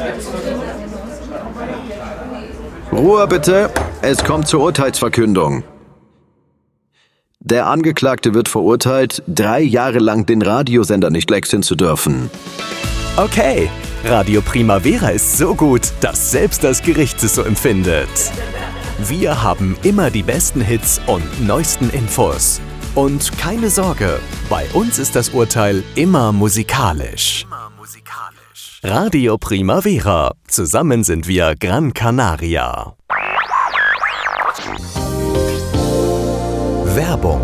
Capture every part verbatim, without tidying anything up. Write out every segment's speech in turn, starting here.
Ruhe bitte, es kommt zur Urteilsverkündung. Der Angeklagte wird verurteilt, drei Jahre lang den Radiosender nicht wechseln zu dürfen. Okay, Radio Primavera ist so gut, dass selbst das Gericht es so empfindet. Wir haben immer die besten Hits und neuesten Infos. Und keine Sorge, bei uns ist das Urteil immer musikalisch. Radio Primavera. Zusammen sind wir Gran Canaria. Werbung.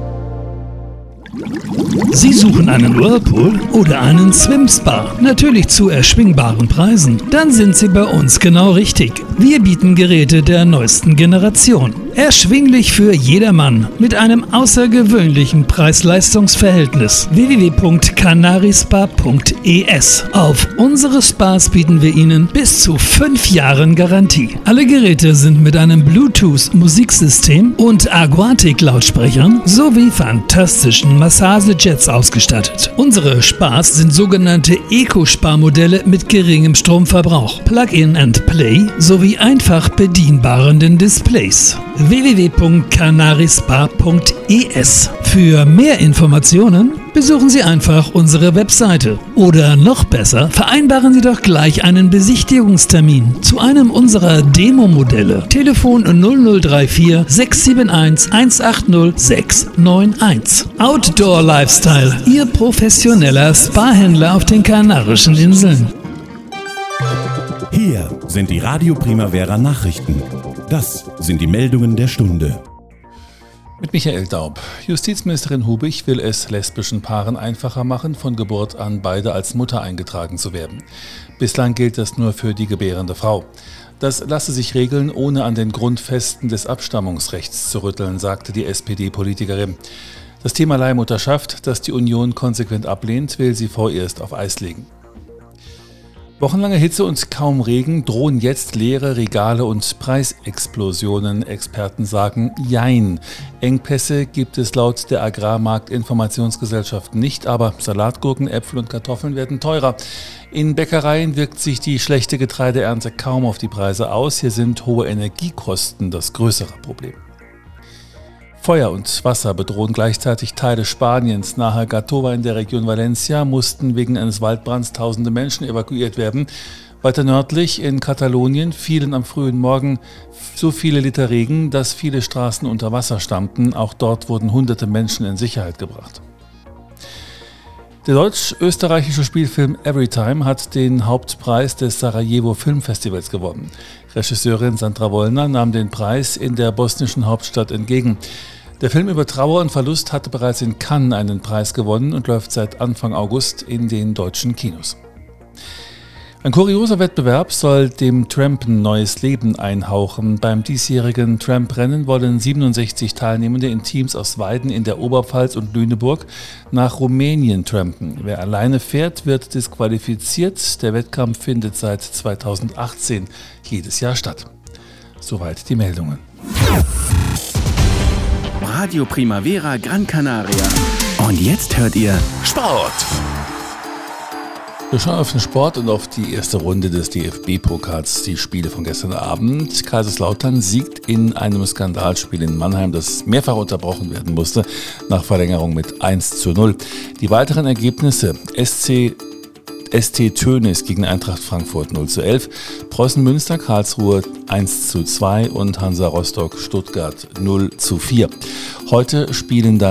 Sie suchen einen Whirlpool oder einen Swim-Spa, natürlich zu erschwingbaren Preisen? Dann sind Sie bei uns genau richtig. Wir bieten Geräte der neuesten Generation. Erschwinglich für jedermann mit einem außergewöhnlichen Preis-Leistungs-Verhältnis. w w w punkt canarispa punkt e s. Auf unsere Spas bieten wir Ihnen bis zu fünf Jahren Garantie. Alle Geräte sind mit einem Bluetooth-Musiksystem und Aquatic-Lautsprechern sowie fantastischen Massagejets ausgestattet. Unsere Spas sind sogenannte Eco-Spa-Modelle mit geringem Stromverbrauch, Plug-in and Play sowie einfach bedienbaren Displays. w w w punkt canarispa punkt e s. Für mehr Informationen besuchen Sie einfach unsere Webseite. Oder noch besser, vereinbaren Sie doch gleich einen Besichtigungstermin zu einem unserer Demo-Modelle. Telefon null null drei vier sechs sieben eins eins acht null sechs neun eins. Outdoor Lifestyle, Ihr professioneller Spa-Händler auf den Kanarischen Inseln. Hier sind die Radio Primavera Nachrichten. Das sind die Meldungen der Stunde. Mit Michael Daub. Justizministerin Hubich will es lesbischen Paaren einfacher machen, von Geburt an beide als Mutter eingetragen zu werden. Bislang gilt das nur für die gebärende Frau. Das lasse sich regeln, ohne an den Grundfesten des Abstammungsrechts zu rütteln, sagte die S P D-Politikerin. Das Thema Leihmutterschaft, das die Union konsequent ablehnt, will sie vorerst auf Eis legen. Wochenlange Hitze und kaum Regen drohen jetzt leere Regale und Preisexplosionen. Experten sagen Jein. Engpässe gibt es laut der Agrarmarktinformationsgesellschaft nicht, aber Salatgurken, Äpfel und Kartoffeln werden teurer. In Bäckereien wirkt sich die schlechte Getreideernte kaum auf die Preise aus. Hier sind hohe Energiekosten das größere Problem. Feuer und Wasser bedrohen gleichzeitig Teile Spaniens. Nahe Gàtova in der Region Valencia mussten wegen eines Waldbrands tausende Menschen evakuiert werden. Weiter nördlich in Katalonien fielen am frühen Morgen so viele Liter Regen, dass viele Straßen unter Wasser standen. Auch dort wurden hunderte Menschen in Sicherheit gebracht. Der deutsch-österreichische Spielfilm Everytime hat den Hauptpreis des Sarajevo Filmfestivals gewonnen. Regisseurin Sandra Wollner nahm den Preis in der bosnischen Hauptstadt entgegen. Der Film über Trauer und Verlust hatte bereits in Cannes einen Preis gewonnen und läuft seit Anfang August in den deutschen Kinos. Ein kurioser Wettbewerb soll dem Trampen neues Leben einhauchen. Beim diesjährigen Tramp-Rennen wollen siebenundsechzig Teilnehmende in Teams aus Weiden in der Oberpfalz und Lüneburg nach Rumänien trampen. Wer alleine fährt, wird disqualifiziert. Der Wettkampf findet seit zweitausendachtzehn jedes Jahr statt. Soweit die Meldungen. Radio Primavera Gran Canaria. Und jetzt hört ihr Sport. Wir schauen auf den Sport und auf die erste Runde des D F B-Pokals, die Spiele von gestern Abend. Kaiserslautern siegt in einem Skandalspiel in Mannheim, das mehrfach unterbrochen werden musste, nach Verlängerung mit eins zu null. Die weiteren Ergebnisse: S C S T Tönis gegen Eintracht Frankfurt null zu elf, Preußen Münster Karlsruhe eins zu zwei und Hansa Rostock Stuttgart null zu vier. Heute spielen dann